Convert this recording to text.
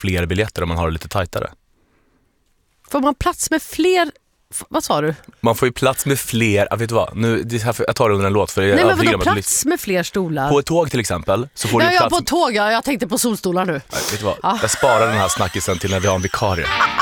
fler biljetter om man har det lite tajtare. Får man plats med fler... Vad sa du? Man får ju plats med fler, vet du vad? Nu, jag tar det under en låt. För Nej, men vadå plats med fler stolar? På ett tåg till exempel så får du plats... Ja, på ett tåg, jag tänkte på solstolar nu. Nej, vet du vad? Jag sparar den här snackisen till när vi har en vikarie.